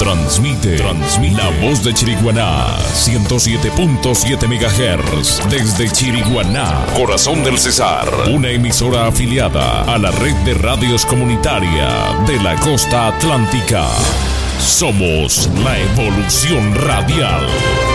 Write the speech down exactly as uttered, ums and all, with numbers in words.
Transmite, transmite la voz de Chiriguaná, ciento siete punto siete megahertz, desde Chiriguaná, corazón del Cesar, una emisora afiliada a la red de radios comunitaria de la costa atlántica. Somos la evolución radial.